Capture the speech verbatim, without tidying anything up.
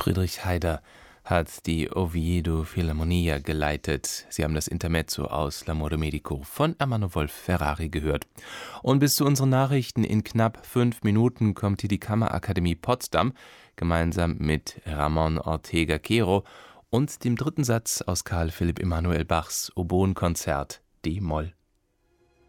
Friedrich Heider hat die Oviedo Philharmonia geleitet. Sie haben das Intermezzo aus L'amore medico von Ermanno Wolf Ferrari gehört. Und bis zu unseren Nachrichten in knapp fünf Minuten kommt hier die Kammerakademie Potsdam gemeinsam mit Ramon Ortega Quero und dem dritten Satz aus Karl Philipp Emanuel Bachs Oboenkonzert D-Moll.